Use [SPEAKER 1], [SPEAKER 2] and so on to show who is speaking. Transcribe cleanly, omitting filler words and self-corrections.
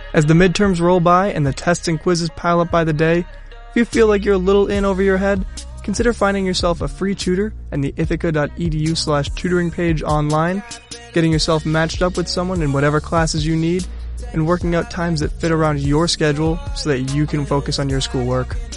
[SPEAKER 1] As the midterms roll by and the tests and quizzes pile up by the day, if you feel like you're a little in over your head, consider finding yourself a free tutor at the ithaca.edu/tutoring page online, getting yourself matched up with someone in whatever classes you need, and working out times that fit around your schedule so that you can focus on your schoolwork.